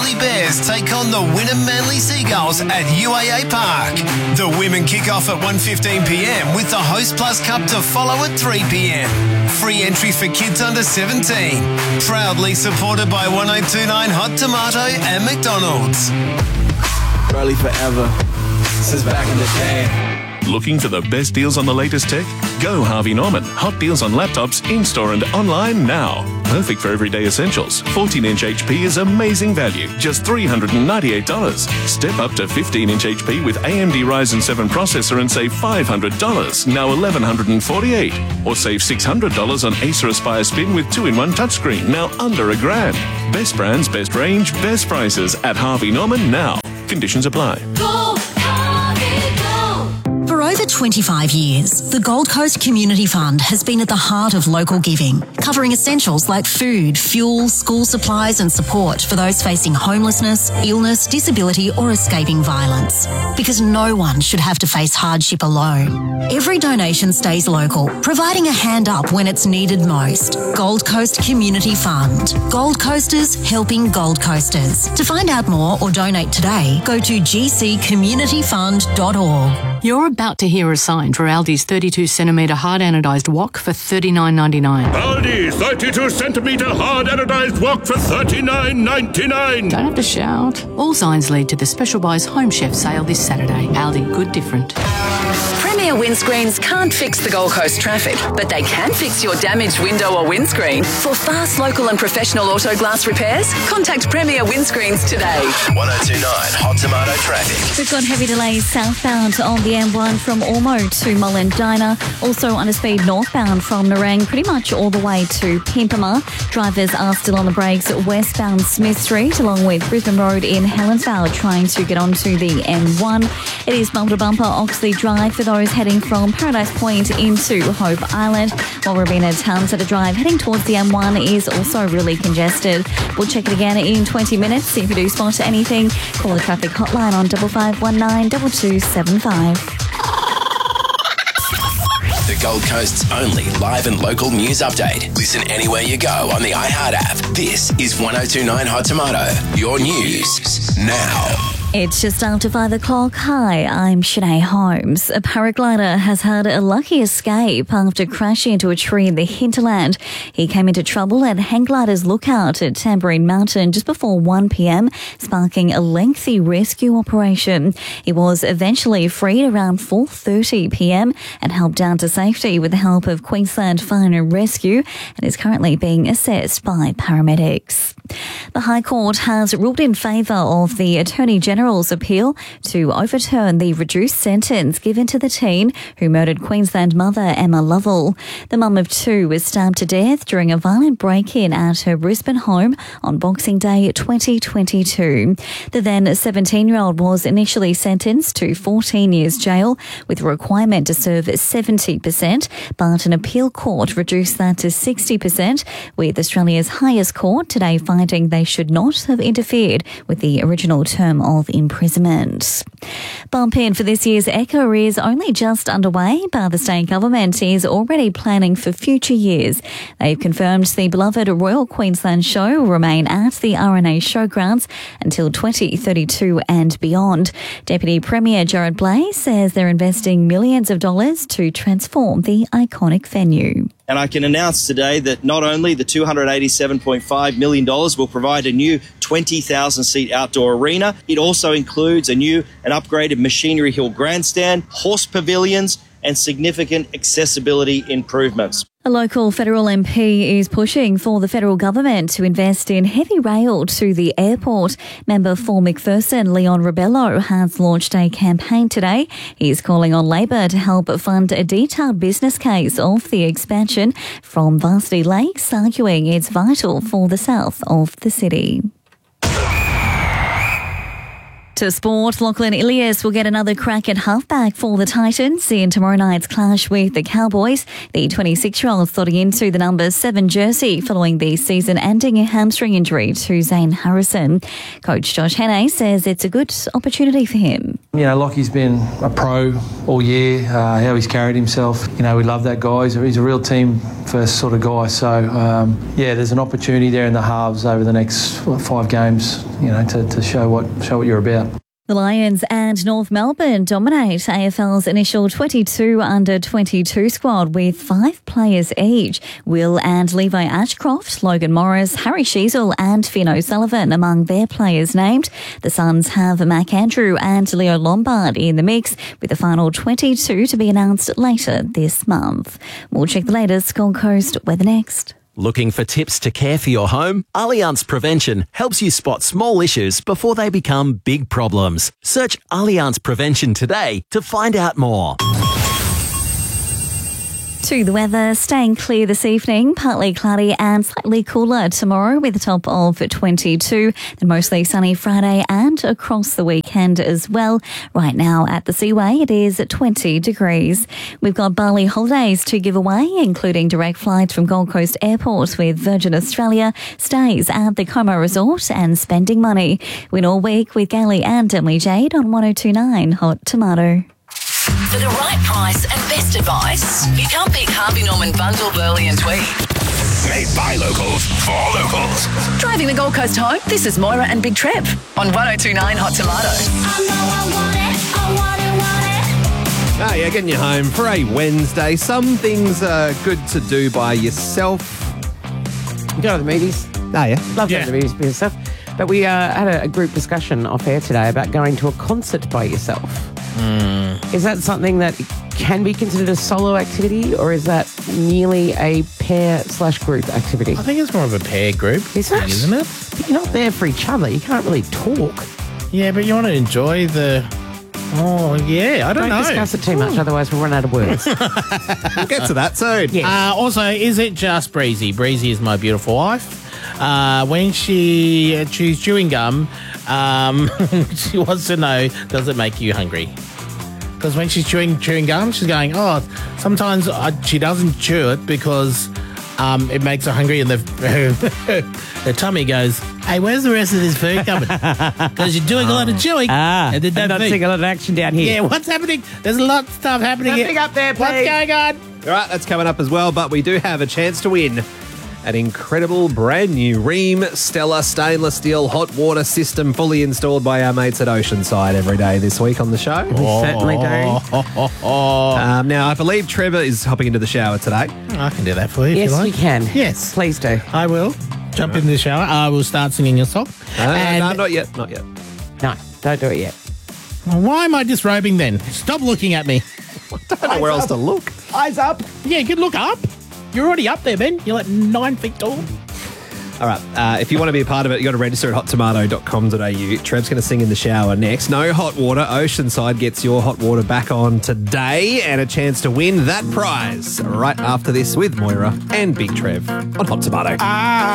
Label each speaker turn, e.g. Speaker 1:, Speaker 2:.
Speaker 1: Manly Bears take on the Wynnum Manly Seagulls at UAA Park. The women kick off at 1:15pm with the Host Plus Cup to follow at 3pm. Free entry for kids under 17. Proudly supported by 1029 Hot Tomato and McDonald's.
Speaker 2: Burley forever, since back in the day.
Speaker 3: Looking for the best deals on the latest tech? Go Harvey Norman. Hot deals on laptops in-store and online now. Perfect for everyday essentials. 14-inch HP is amazing value, just $398. Step up to 15-inch HP with AMD Ryzen 7 processor and save $500, now $1,148. Or save $600 on Acer Aspire Spin with 2-in-1 touchscreen, now under $1,000. Best brands, best range, best prices at Harvey Norman now. Conditions apply.
Speaker 4: For over 25 years, the Gold Coast Community Fund has been at the heart of local giving, covering essentials like food, fuel, school supplies and support for those facing homelessness, illness, disability or escaping violence. Because no one should have to face hardship alone. Every donation stays local, providing a hand up when it's needed most. Gold Coast Community Fund. Gold Coasters helping Gold Coasters. To find out more or donate today, go to gccommunityfund.org.
Speaker 5: You're about to hear a sign for Aldi's 32cm hard anodised wok for $39.99.
Speaker 6: Aldi 32cm hard anodised wok for $39.99.
Speaker 5: Don't have to shout. All signs lead to the Special Buys Home Chef sale this Saturday. Aldi, good different.
Speaker 7: Premier windscreens can't fix the Gold Coast traffic, but they can fix your damaged window or windscreen. For fast, local and professional auto glass repairs, contact Premier Windscreens today.
Speaker 1: 1029 Hot Tomato traffic.
Speaker 8: We've got heavy delays southbound on the M1 from Ormo to Mullendina. Also on a speed northbound from Nerang, pretty much all the way to Pimpama. Drivers are still on the brakes westbound Smith Street, along with Brisbane Road in Helensvale, trying to get onto the M1. It is bumper to bumper Oxley Drive for those heading from Paradise Point into Hope Island, while Robina Town Centre Drive heading towards the M1 is also really congested. We'll check it again in 20 minutes. See if you do spot anything. Call the traffic hotline on 5519 2275.
Speaker 1: The Gold Coast's only live and local news update. Listen anywhere you go on the iHeart app. This is 1029 Hot Tomato. Your news now.
Speaker 8: It's just after 5 o'clock. Hi, I'm Shanae Holmes. A paraglider has had a lucky escape after crashing into a tree in the hinterland. He came into trouble at Hang Gliders Lookout at Tambourine Mountain just before 1pm, sparking a lengthy rescue operation. He was eventually freed around 4:30pm and helped down to safety with the help of Queensland Fire and Rescue and is currently being assessed by paramedics. The High Court has ruled in favour of the Attorney General's appeal to overturn the reduced sentence given to the teen who murdered Queensland mother Emma Lovell. The mum of 2 was stabbed to death during a violent break-in at her Brisbane home on Boxing Day 2022. The then 17-year-old was initially sentenced to 14 years jail with a requirement to serve 70%, but an appeal court reduced that to 60%, with Australia's highest court today finding they should not have interfered with the original term of imprisonment. Bump in for this year's Ekka is only just underway, but the state government is already planning for future years. They've confirmed the beloved Royal Queensland Show will remain at the RNA Showgrounds until 2032 and beyond. Deputy Premier Jared Blais says they're investing millions of dollars to transform the iconic venue.
Speaker 9: And I can announce today that not only the $287.5 million will provide a new 20,000-seat outdoor arena, it also includes a new and upgraded Machinery Hill grandstand, horse pavilions, and significant accessibility improvements.
Speaker 8: A local federal MP is pushing for the federal government to invest in heavy rail to the airport. Member for McPherson, Leon Rebello, has launched a campaign today. He's calling on Labor to help fund a detailed business case of the expansion from Varsity Lakes, arguing it's vital for the south of the city. To sport, Lachlan Ilias will get another crack at halfback for the Titans in tomorrow night's clash with the Cowboys. The 26-year-old slotting into the number 7 jersey following the season-ending hamstring injury to Zane Harrison. Coach Josh Hannay says it's a good opportunity for him.
Speaker 10: You know, Lockie's been a pro all year, how he's carried himself. You know, we love that guy. He's a real team-first sort of guy. So, there's an opportunity there in the halves over the next 5 games, you know, to show what you're about.
Speaker 8: The Lions and North Melbourne dominate AFL's initial 22 under-22 squad with 5 players each. Will and Levi Ashcroft, Logan Morris, Harry Sheasel and Finn O'Sullivan among their players named. The Suns have Mac Andrew and Leo Lombard in the mix, with the final 22 to be announced later this month. We'll check the latest Gold Coast weather next.
Speaker 11: Looking for tips to care for your home? Allianz Prevention helps you spot small issues before they become big problems. Search Allianz Prevention today to find out more.
Speaker 8: To the weather, staying clear this evening, partly cloudy and slightly cooler tomorrow with a top of 22, then mostly sunny Friday and across the weekend as well. Right now at the Seaway, it is at 20 degrees. We've got Bali holidays to give away, including direct flights from Gold Coast Airport with Virgin Australia, stays at the Como Resort and spending money. Win all week with Gailey and Emily Jade on 102.9 Hot Tomato.
Speaker 7: For the right price and best advice, you can't beat Harvey Norman Bundle, Burley and Tweed.
Speaker 6: Made by locals, for locals.
Speaker 7: Driving the Gold Coast home, this is Moira and Big Trev on 102.9 Hot Tomato.
Speaker 12: Oh yeah, getting you home for a Wednesday. Some things are good to do by yourself.
Speaker 13: You go to the movies.
Speaker 12: Oh yeah.
Speaker 13: Love going to the movies by yourself. But we had a group discussion off air today about going to a concert by yourself. Is that something that can be considered a solo activity, or is that merely a pair/group activity?
Speaker 14: I think it's more of a pair group, isn't it?
Speaker 13: But you're not there for each other. You can't really talk.
Speaker 14: Yeah, but you want to enjoy the... Oh, yeah, I don't know.
Speaker 13: Don't discuss it too much, otherwise we'll run out of words.
Speaker 12: We'll get to that soon.
Speaker 13: Yes.
Speaker 14: Also, is it just Breezy? Breezy is my beautiful wife. When she chews chewing gum, she wants to know, does it make you hungry? Because when she's chewing gum, she's going, sometimes she doesn't chew it because it makes her hungry, and her tummy goes, hey, where's the rest of this food coming? Because you're doing a lot of chewing.
Speaker 13: And not seeing a lot of action down here.
Speaker 14: Yeah, what's happening? There's a lot of stuff happening here.
Speaker 13: Nothing up there, please.
Speaker 14: What's going on?
Speaker 12: All right, that's coming up as well, but we do have a chance to win an incredible brand new Rheem Stella stainless steel hot water system, fully installed by our mates at Oceanside every day this week on the show.
Speaker 13: We certainly do.
Speaker 12: Now, I believe Trevor is hopping into the shower today.
Speaker 14: I can do that for you if
Speaker 13: Yes,
Speaker 14: you like.
Speaker 13: you can.
Speaker 14: Yes.
Speaker 13: Please do.
Speaker 14: I will. Jump in the shower. I will start singing a song.
Speaker 12: No, not yet.
Speaker 13: No, don't do it yet.
Speaker 14: Why am I disrobing then? Stop looking at me.
Speaker 12: I don't know where else to look.
Speaker 13: Eyes up.
Speaker 14: Yeah, you can look up. You're already up there, Ben. You're like 9 feet tall.
Speaker 12: All right, if you want to be a part of it, you got to register at hottomato.com.au. Trev's going to sing in the shower next. No hot water. Oceanside gets your hot water back on today, and a chance to win that prize right after this with Moira and Big Trev on Hot Tomato.